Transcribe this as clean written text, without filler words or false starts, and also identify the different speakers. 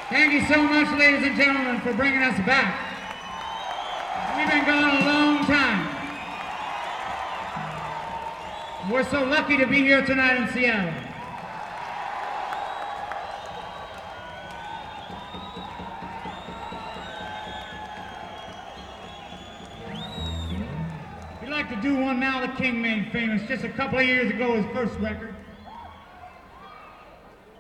Speaker 1: Thank you so much, ladies and gentlemen, for bringing us back. We've been gone a long time. We're so lucky to be here tonight in Seattle. We'd like to do one now the King made famous just a couple of years ago, his first record.